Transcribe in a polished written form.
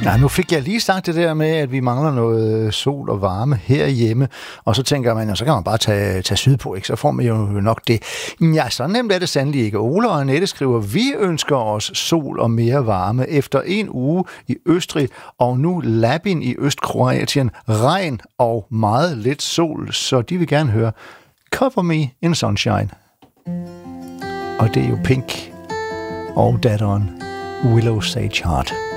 Ja, nu fik jeg lige sagt det der med, at vi mangler noget sol og varme herhjemme, og så tænker man, så kan man bare tage sydpå, ikke? Så får man jo nok det. Ja, så nemt er det sandelig ikke. Ole og Annette skriver, vi ønsker os sol og mere varme efter en uge i Østrig, og nu Labin i Østkroatien, regn og meget lidt sol, så de vil gerne høre Cover Me in Sunshine. Og det er jo Pink og datteren Willow Sage Heart.